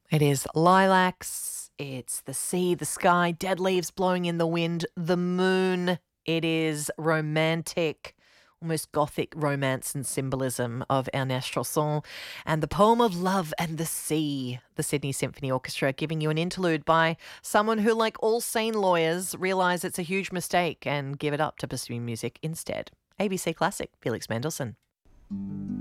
It is lilacs, it's the sea, the sky, dead leaves blowing in the wind, the moon. It is romantic, almost gothic romance and symbolism of Ernest Chausson, and the poem of love and the sea. The Sydney Symphony Orchestra giving you an interlude by someone who, like all sane lawyers, realise it's a huge mistake and give it up to pursuing music instead. ABC Classic, Felix Mendelssohn.